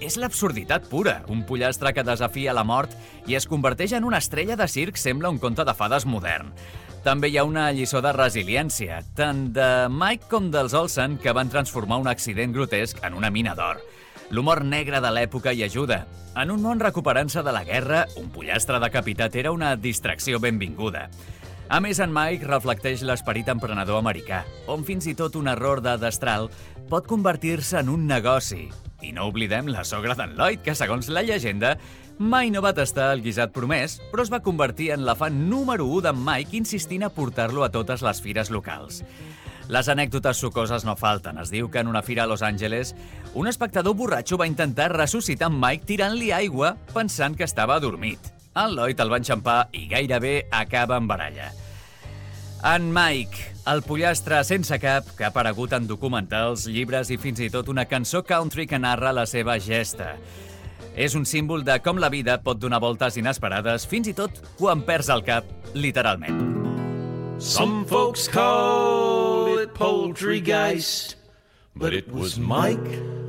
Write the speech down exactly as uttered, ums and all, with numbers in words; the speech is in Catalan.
és l'absurditat pura. Un pollastre que desafia la mort i es converteix en una estrella de circ sembla un conte de fades modern. També hi ha una lliçó de resiliència, tant de Mike com dels Olsen, que van transformar un accident grotesc en una mina d'or. L'humor negre de l'època hi ajuda. En un món recuperant-se de la guerra, un pollastre decapitat era una distracció benvinguda. A més, en Mike reflecteix l'esperit emprenedor americà, on fins i tot un error de destral pot convertir-se en un negoci. I no oblidem la sogra d'en Lloyd, que, segons la llegenda, mai no va tastar el guisat promès, però es va convertir en la fan número u d'en Mike, insistint a portar-lo a totes les fires locals. Les anècdotes sucoses no falten. Es diu que en una fira a Los Angeles, un espectador borratxo va intentar ressuscitar en Mike tirant-li aigua pensant que estava adormit. En Lloyd el va enxampar i gairebé acaba en baralla. En Mike, el pollastre sense cap, que ha aparegut en documentals, llibres i fins i tot una cançó country que narra la seva gesta. És un símbol de com la vida pot donar voltes inesperades, fins i tot quan perds el cap, literalment. Some folks call it poltergeist, but it was Mike